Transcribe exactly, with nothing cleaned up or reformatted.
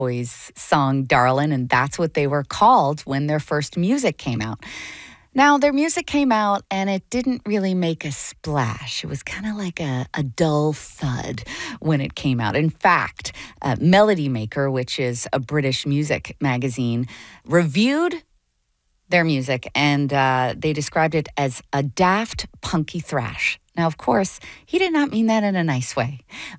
Boys song Darlin', and that's what they were called when their first music came out. Now, their music came out and it didn't really make a splash. It was kind of like a, a dull thud when it came out. In fact, uh, Melody Maker, which is a British music magazine, reviewed their music and uh, they described it as a daft, punky thrash. Now, of course, he did not mean that in a nice way.